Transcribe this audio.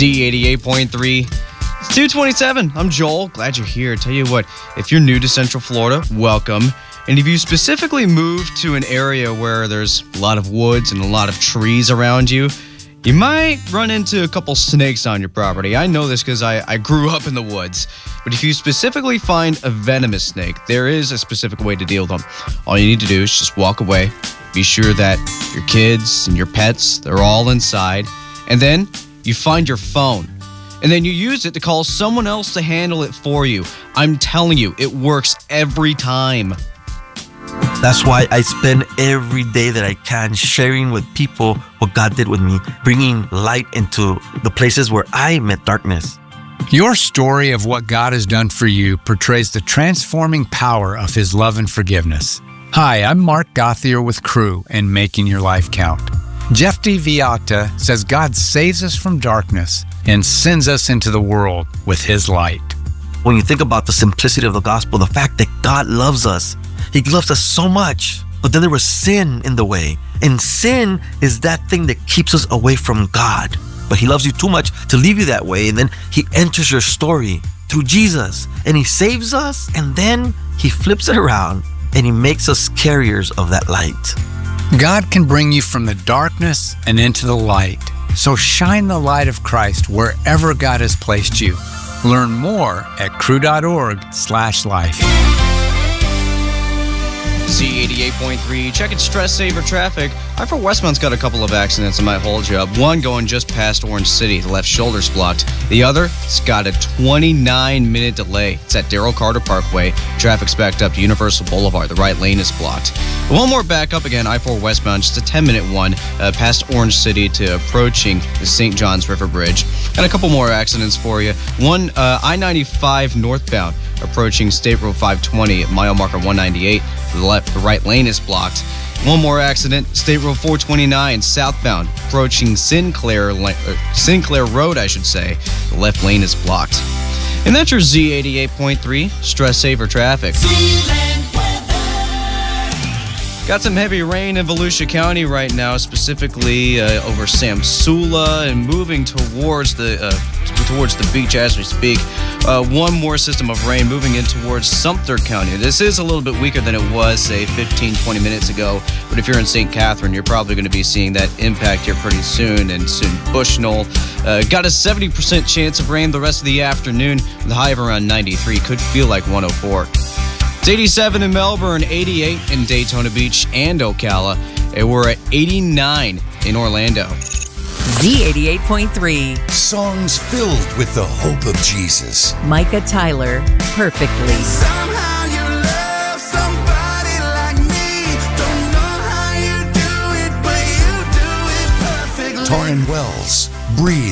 Z88.3. It's 227. I'm Joel. Glad you're here. Tell you what, if you're new to Central Florida, welcome. And if you specifically move to an area where there's a lot of woods and a lot of trees around you, you might run into a couple snakes on your property. I know this because I grew up in the woods. But if you specifically find a venomous snake, there is a specific way to deal with them. All you need to do is just walk away. Be sure that your kids and your pets, they're all inside. And then you find your phone. And then you use it to call someone else to handle it for you. I'm telling you, it works every time. That's why I spend every day that I can sharing with people what God did with me, bringing light into the places where I met darkness. Your story of what God has done for you portrays the transforming power of His love and forgiveness. Hi, I'm Mark Gothier with Crew and Making Your Life Count. Jeff D. Villata says God saves us from darkness and sends us into the world with His light. When you think about the simplicity of the gospel, the fact that God loves us, He loves us so much, but then there was sin in the way. And sin is that thing that keeps us away from God. But He loves you too much to leave you that way. And then He enters your story through Jesus. And He saves us. And then He flips it around and He makes us carriers of that light. God can bring you from the darkness and into the light. So shine the light of Christ wherever God has placed you. Learn more at crew.org/life. Z88.3, checking stress saver traffic. I-4 westbound's got a couple of accidents that might hold you up. One going just past Orange City, the left shoulder's blocked. The other, it's got a 29-minute delay. It's at Darrell Carter Parkway. Traffic's backed up to Universal Boulevard. The right lane is blocked. One more backup again, I-4 westbound, just a 10-minute one past Orange City to approaching the St. Johns River Bridge. And a couple more accidents for you. One, I-95 northbound, approaching State Road 520 at mile marker 198. The right lane is blocked. One more accident, State Road 429 southbound, approaching Sinclair Road, I should say. The left lane is blocked. And that's your Z88.3 stress saver traffic. Got some heavy rain in Volusia County right now, specifically over Samsula and moving towards the beach as we speak. One more system of rain moving in towards Sumter County. This is a little bit weaker than it was, say, 15, 20 minutes ago. But if you're in St. Catherine, you're probably going to be seeing that impact here pretty soon. And soon Bushnell got a 70% chance of rain the rest of the afternoon. The high of around 93 could feel like 104. It's 87 in Melbourne, 88 in Daytona Beach and Ocala. And we're at 89 in Orlando. Z88.3. Songs filled with the hope of Jesus. Micah Tyler, Perfectly. Somehow you love somebody like me. Don't know how you do it, but you do it perfectly. Torrin Wells, Breathe.